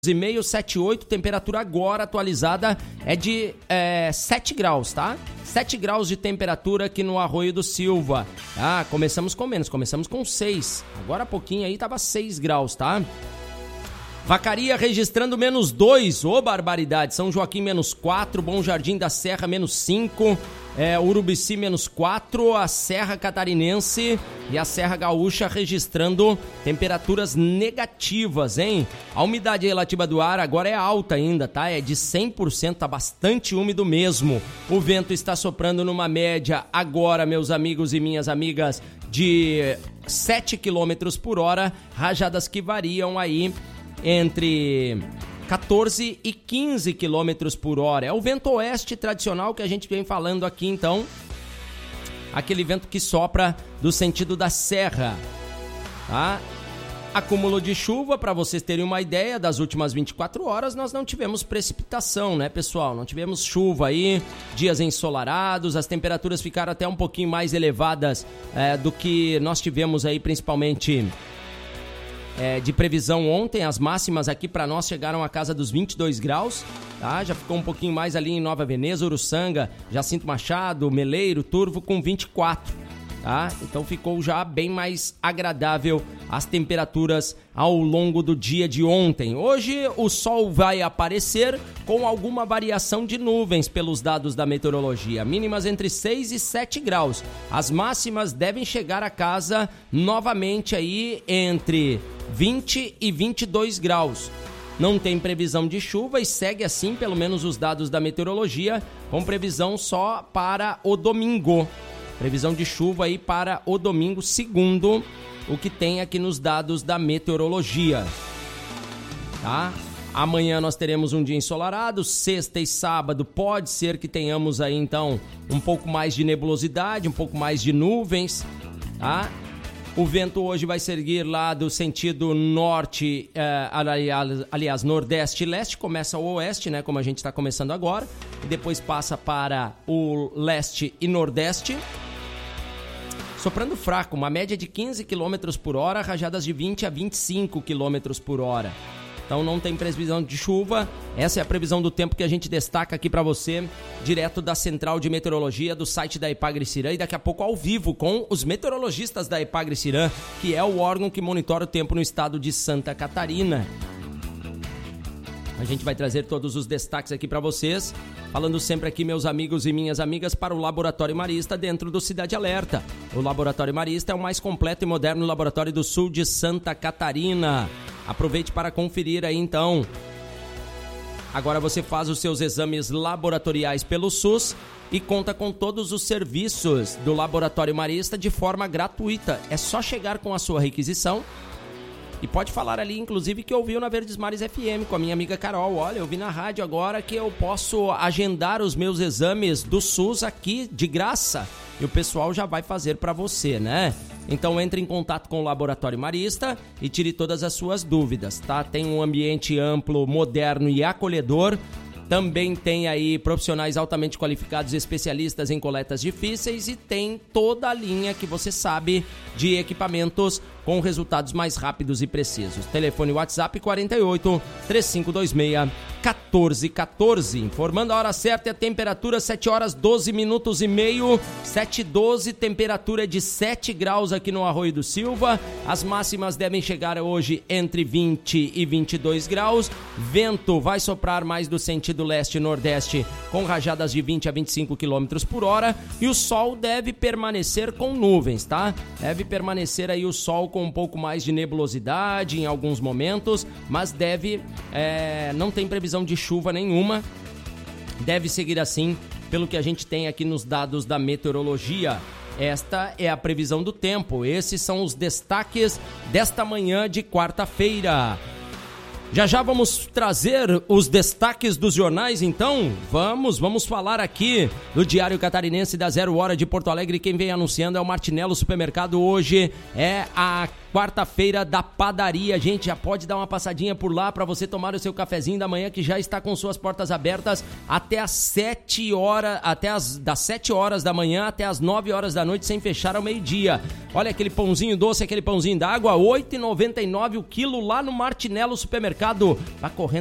e-mail 78, temperatura agora atualizada é de 7 graus, tá? 7 graus de temperatura aqui no Arroio do Silva. Ah, começamos com menos, começamos com 6. Agora há pouquinho aí tava 6 graus, tá? Vacaria registrando -2, ô barbaridade. São Joaquim -4, Bom Jardim da Serra -5, Urubici -4, a Serra Catarinense e a Serra Gaúcha registrando temperaturas negativas, hein? A umidade relativa do ar agora é alta ainda, tá? É de 100%, tá bastante úmido mesmo. O vento está soprando numa média agora, meus amigos e minhas amigas, de 7 km por hora, rajadas que variam aí entre 14 e 15 km por hora. É o vento oeste tradicional que a gente vem falando aqui, então. Aquele vento que sopra do sentido da serra, tá? Acúmulo de chuva, para vocês terem uma ideia, das últimas 24 horas nós não tivemos precipitação, né, pessoal? Não tivemos chuva aí, dias ensolarados, as temperaturas ficaram até um pouquinho mais elevadas do que nós tivemos aí, principalmente de previsão ontem. As máximas aqui para nós chegaram à casa dos 22 graus, tá? Já ficou um pouquinho mais ali em Nova Veneza, Uruçanga, Jacinto Machado, Meleiro, Turvo com 24, tá? Então ficou já bem mais agradável as temperaturas ao longo do dia de ontem. Hoje o sol vai aparecer com alguma variação de nuvens pelos dados da meteorologia. Mínimas entre 6 e 7 graus. As máximas devem chegar a casa novamente aí entre 20 e 22 graus. Não tem previsão de chuva e segue assim, pelo menos os dados da meteorologia, com previsão só para o domingo. Previsão de chuva aí para o domingo, segundo o que tem aqui nos dados da meteorologia, tá? Amanhã nós teremos um dia ensolarado, sexta e sábado pode ser que tenhamos aí então um pouco mais de nebulosidade, um pouco mais de nuvens, tá? O vento hoje vai seguir lá do sentido norte, aliás, nordeste e leste, começa o oeste, né, como a gente está começando agora, e depois passa para o leste e nordeste, soprando fraco, uma média de 15 km por hora, rajadas de 20 a 25 km por hora. Então não tem previsão de chuva. Essa é a previsão do tempo que a gente destaca aqui para você, direto da Central de Meteorologia do site da Epagre-Cirã, e daqui a pouco ao vivo com os meteorologistas da Epagre-Cirã, que é o órgão que monitora o tempo no estado de Santa Catarina. A gente vai trazer todos os destaques aqui para vocês, falando sempre aqui, meus amigos e minhas amigas, para o Laboratório Marista dentro do Cidade Alerta. O Laboratório Marista é o mais completo e moderno laboratório do sul de Santa Catarina. Aproveite para conferir aí então. Agora você faz os seus exames laboratoriais pelo SUS e conta com todos os serviços do Laboratório Marista de forma gratuita. É só chegar com a sua requisição. E pode falar ali, inclusive, que ouviu na Verdes Mares FM com a minha amiga Carol. Olha, eu vi na rádio agora que eu posso agendar os meus exames do SUS aqui de graça. E o pessoal já vai fazer para você, né? Então entre em contato com o Laboratório Marista e tire todas as suas dúvidas, tá? Tem um ambiente amplo, moderno e acolhedor. Também tem aí profissionais altamente qualificados e especialistas em coletas difíceis e tem toda a linha que você sabe de equipamentos com resultados mais rápidos e precisos. Telefone WhatsApp 48 3526 1414. Informando a hora certa e a temperatura, 7 horas 12 minutos e meio, 7h12, temperatura de 7 graus aqui no Arroio do Silva. As máximas devem chegar hoje entre 20 e 22 graus. Vento vai soprar mais do sentido leste e nordeste com rajadas de 20 a 25 km por hora e o sol deve permanecer com nuvens, tá? Deve permanecer aí o sol com um pouco mais de nebulosidade em alguns momentos, mas não tem previsão de chuva nenhuma, deve seguir assim pelo que a gente tem aqui nos dados da meteorologia. Esta é a previsão do tempo, esses são os destaques desta manhã de quarta-feira. Já vamos trazer os destaques dos jornais, então vamos falar aqui do Diário Catarinense da 0 Hora de Porto Alegre. Quem vem anunciando é o Martinello Supermercado. Hoje é a quarta-feira da padaria. Gente, já pode dar uma passadinha por lá para você tomar o seu cafezinho da manhã, que já está com suas portas abertas até às 7 horas, das 7 horas da manhã até às 9 horas da noite, sem fechar ao meio-dia. Olha aquele pãozinho doce, aquele pãozinho d'água, R$ 8,99 o quilo lá no Martinello Supermercado. Tá correndo